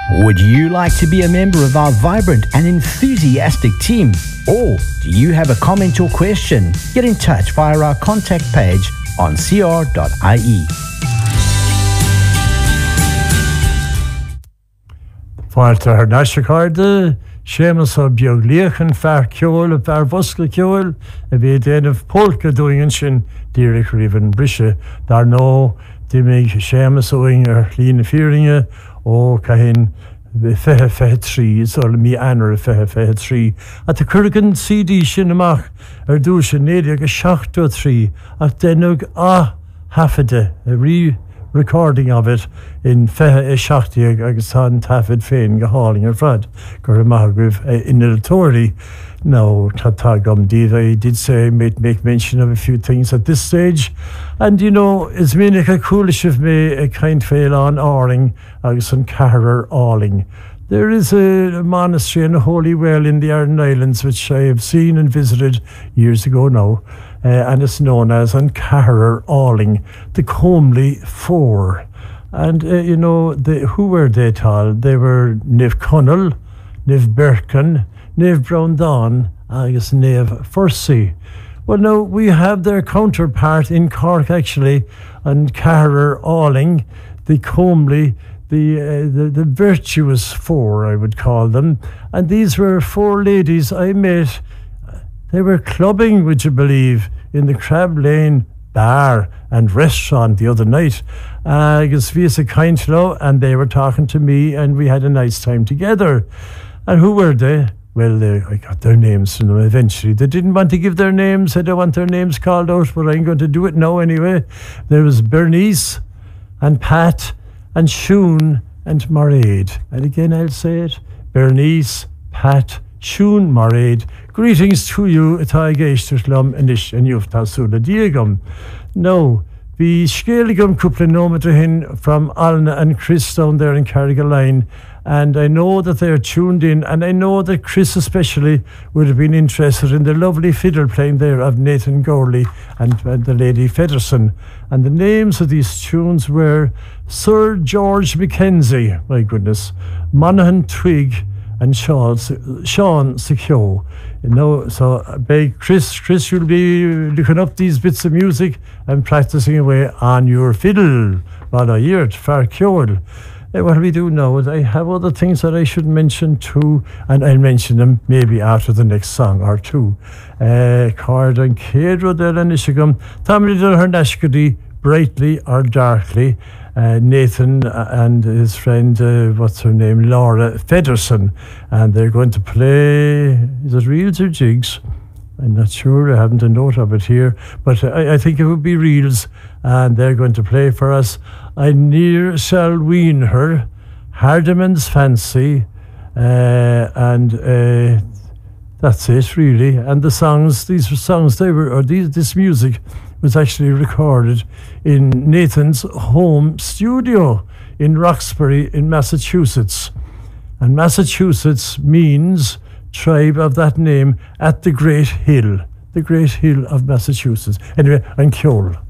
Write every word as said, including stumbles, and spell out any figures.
Would you like to be a member of our vibrant and enthusiastic team? Or do you have a comment or question? Get in touch via our contact page on c r dot i e. Fáilte ar naisicáide, sémas ó beag líochan fear ceol a fear bosca ceol, a bhí déanamh polca dúingin sin díreach riomhan brise. Dar nó dimig sémas óing ar lína fíringe ó cahin fehe fehe trí, so mi anar fehe fehe trí. At the Kurgan C D sin amach ar dúis an néide agus seachtó trí, ach denug a hafide, a re-recording of it in fehe e seachtiag agus han tafid féin go háling ar frad, gur amach gribh in the authority. No, Tatagam did. I did say, make, make mention of a few things at this stage. And, you know, it's been a coolish of me, a kind fail on Orling, agus an Carrer Orling. There is a, a monastery and a holy well in the Aran Islands, which I have seen and visited years ago now, uh, and it's known as an Carrer Orling, the Comely Four. And, uh, you know, the, who were they tall? They were Niv Connell, Niv Birkin, Neve Brown Dawn, agus Neve Fursey. Well, now, we have their counterpart in Cork, actually, and Carrer Orling, the comely, the, uh, the the virtuous four, I would call them. And these were four ladies I met. They were clubbing, would you believe, in the Crab Lane bar and restaurant the other night. Agus Visa Kindlow, and they were talking to me, and we had a nice time together. And who were they? Well, they, I got their names from them eventually. They didn't want to give their names. They don't want their names called out, but I'm going to do it now anyway. There was Bernice and Pat and Shun and Mairead. And again, I'll say it. Bernice, Pat, Shun, Mairead. Greetings to you, atá géisteart anish and you've tasula diagum. No, the Scaligum couple hin from Alna and Chris down there in Carrigaline. And I know that they're tuned in, and I know that Chris especially would have been interested in the lovely fiddle playing there of Nathan Gowley and, and the Lady Federson. And the names of these tunes were Sir George Mackenzie, my goodness, Monaghan Twig, and Sean, Sean Secure. You know, so by Chris, Chris, you'll be looking up these bits of music and practicing away on your fiddle. Well, I hear it, far cured. What we do now is I have other things that I should mention too, and I'll mention them maybe after the next song or two. Card and Cadro de la Nishigum, Tamil Hernashkadi, brightly or darkly. Uh, Nathan and his friend, uh, what's her name, Laura Federson, and they're going to play, is it reels or jigs? I'm not sure, I haven't a note of it here, but I, I think it would be reels, and they're going to play for us I Near Shall Wean Her, Hardiman's Fancy, uh, and uh, that's it really. And the songs, these were songs, they were, or these, this music was actually recorded in Nathan's home studio in Roxbury in Massachusetts. And Massachusetts means tribe of that name at the Great Hill, the Great Hill of Massachusetts. Anyway, and Kjol.